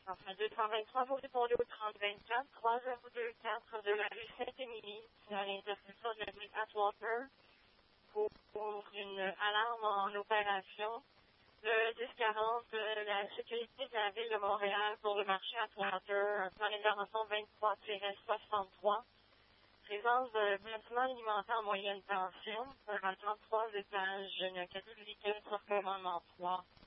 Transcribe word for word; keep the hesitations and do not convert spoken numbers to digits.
Enfin, deux cent vingt-trois, vous répondez au trente vingt-quatre, trois zéro deux quatre de la rue Saint-Émilie, c'est à l'intersection de la rue Atwater, pour, pour une alarme en opération. Le dix quarante, euh, la sécurité de la ville de Montréal pour le marché Atwater, par l'intervention vingt-trois soixante-trois. Présence de bâtiments alimentaires en moyenne tension, sur trente-trois étages, une catégorie sur commandement trois.